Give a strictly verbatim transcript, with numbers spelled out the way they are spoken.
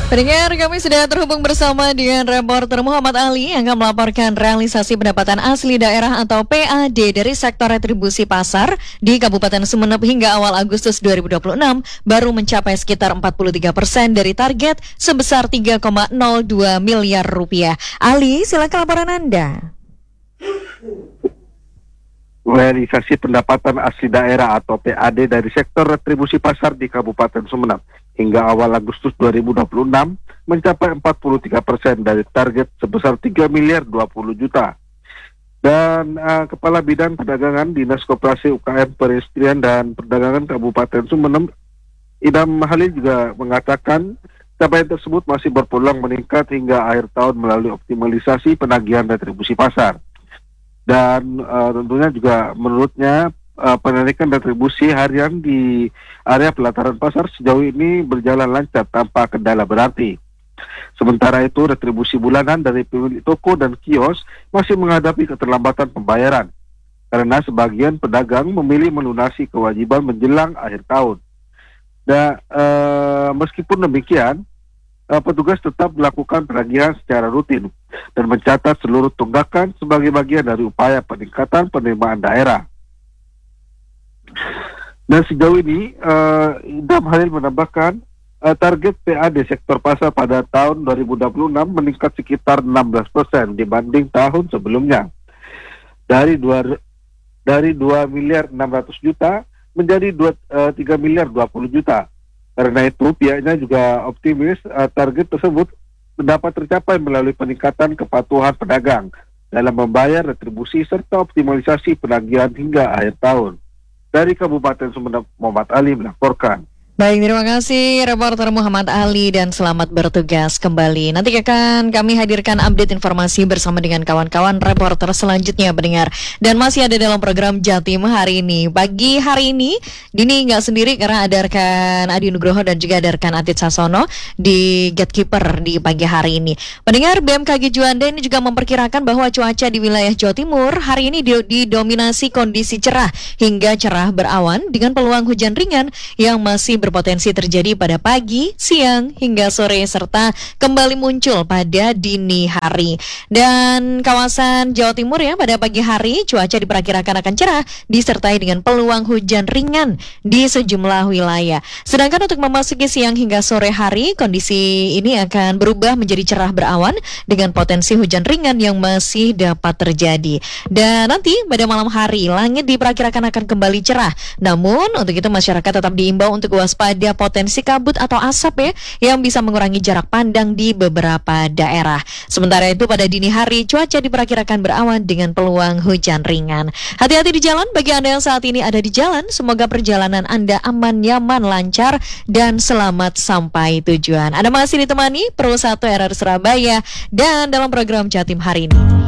Pendengar, kami sudah terhubung bersama dengan reporter Muhammad Ali yang akan melaporkan realisasi pendapatan asli daerah atau P A D dari sektor retribusi pasar di Kabupaten Sumeneb hingga awal Agustus dua ribu dua puluh enam baru mencapai sekitar empat puluh tiga persen dari target sebesar tiga koma nol dua miliar rupiah. Ali, silakan laporan Anda. Realisasi pendapatan asli daerah atau P A D dari sektor retribusi pasar di Kabupaten Sumeneb hingga awal Agustus dua ribu dua puluh enam mencapai empat puluh tiga persen dari target sebesar tiga miliar dua puluh juta. Dan uh, Kepala Bidang Perdagangan Dinas Koperasi U K M Perindustrian dan Perdagangan Kabupaten Sumeneb, Idam Halil, juga mengatakan capaian tersebut masih berpeluang meningkat hingga akhir tahun melalui optimalisasi penagihan retribusi pasar. Dan uh, tentunya juga menurutnya uh, penarikan retribusi harian di area pelataran pasar sejauh ini berjalan lancar tanpa kendala berarti. Sementara itu retribusi bulanan dari pemilik toko dan kios masih menghadapi keterlambatan pembayaran karena sebagian pedagang memilih melunasi kewajiban menjelang akhir tahun. Dan uh, meskipun demikian, uh, petugas tetap melakukan penagihan secara rutin dan mencatat seluruh tunggakan sebagai bagian dari upaya peningkatan penerimaan daerah. Dan sejauh ini, uh, Idam Halil menambahkan uh, target P A D sektor pasar pada tahun dua ribu dua puluh enam meningkat sekitar enam belas persen dibanding tahun sebelumnya. Dari dua dari dua miliar enam ratus juta menjadi dua, uh, tiga miliar dua puluh juta. Karena itu, pihaknya juga optimis uh, target tersebut dapat tercapai melalui peningkatan kepatuhan pedagang dalam membayar retribusi serta optimalisasi penagihan hingga akhir tahun. Dari Kabupaten Sumeneb, Muhammad Ali melaporkan. Baik, terima kasih reporter Muhammad Ali dan selamat bertugas kembali. Nanti akan kami hadirkan update informasi bersama dengan kawan-kawan reporter selanjutnya, pendengar. Dan masih ada dalam program Jatim hari ini. Pagi hari ini, Dini nggak sendiri karena ada rekan Adi Nugroho dan juga ada rekan Atit Sasono di Gatekeeper di pagi hari ini. Pendengar, B M K G Juanda ini juga memperkirakan bahwa cuaca di wilayah Jawa Timur hari ini didominasi kondisi cerah hingga cerah berawan dengan peluang hujan ringan yang masih ber berpotensi terjadi pada pagi, siang, hingga sore serta kembali muncul pada dini hari. Dan kawasan Jawa Timur ya, pada pagi hari cuaca diperkirakan akan cerah disertai dengan peluang hujan ringan di sejumlah wilayah. Sedangkan untuk memasuki siang hingga sore hari, kondisi ini akan berubah menjadi cerah berawan dengan potensi hujan ringan yang masih dapat terjadi. Dan nanti pada malam hari langit diperkirakan akan kembali cerah. Namun untuk itu masyarakat tetap diimbau untuk waspada pada potensi kabut atau asap ya, yang bisa mengurangi jarak pandang di beberapa daerah. Sementara itu pada dini hari cuaca diperkirakan berawan dengan peluang hujan ringan. Hati-hati di jalan bagi Anda yang saat ini ada di jalan. Semoga perjalanan Anda aman, nyaman, lancar dan selamat sampai tujuan. Anda masih ditemani Pro satu R R Surabaya dan dalam program Jatim hari ini.